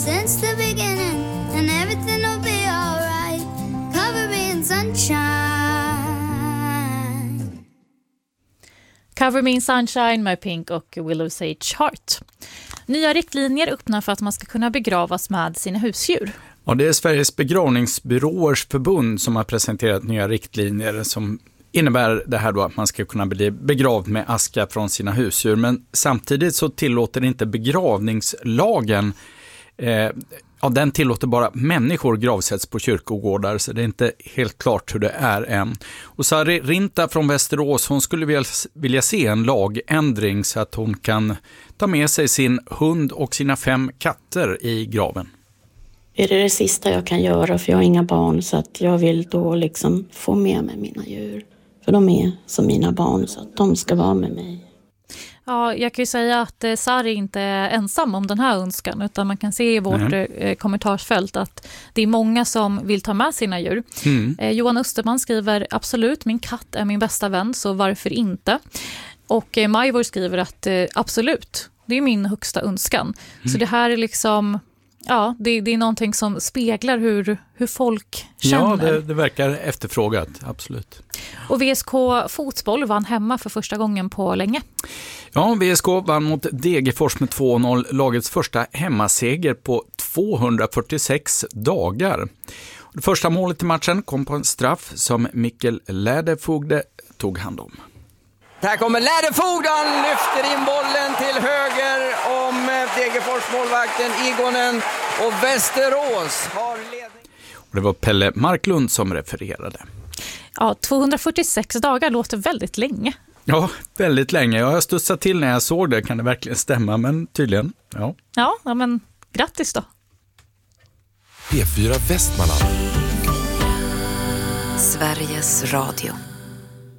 Since the beginning, and everything will be alright. Cover me in sunshine. Cover Me in Sunshine med Pink och Willow Sage Heart. Nya riktlinjer öppnar för att man ska kunna begravas med sina husdjur. Ja, det är Sveriges begravningsbyråers förbund som har presenterat nya riktlinjer som innebär det här då att man ska kunna bli begravd med aska från sina husdjur. Men samtidigt så tillåter inte begravningslagen, den tillåter bara människor gravsätts på kyrkogårdar, så det är inte helt klart hur det är än. Och Sari Rinta från Västerås, hon skulle vilja se en lagändring så att hon kan ta med sig sin hund och sina 5 katter i graven. Är det sista jag kan göra, för jag har inga barn, så att jag vill då liksom få med mig mina djur. För de är som mina barn, så att de ska vara med mig. Ja, jag kan ju säga att Sari inte är ensam om den här önskan, utan man kan se i vårt kommentarsfält att det är många som vill ta med sina djur. Johan Österman skriver: absolut, min katt är min bästa vän, så varför inte? Och Majvor skriver att absolut, det är min högsta önskan. Så det här är liksom... Ja, det är någonting som speglar hur folk känner. Ja, det verkar efterfrågat, absolut. Och VSK Fotboll vann hemma för första gången på länge. Ja, VSK vann mot Degerfors med 2-0, lagets första hemmaseger på 246 dagar. Det första målet i matchen kom på en straff som Mikkel Läderfogde tog hand om. Här kommer Läderfogden, lyfter in bollen till höger om Degerfors målvakten Igonen, och Västerås har ledning. Och det var Pelle Marklund som refererade. Ja, 246 dagar låter väldigt länge. Ja, väldigt länge. Jag har studsat till när jag såg det. Kan det verkligen stämma? Men tydligen, ja. Ja, men grattis då. P4 Västmanland. Sveriges Radio.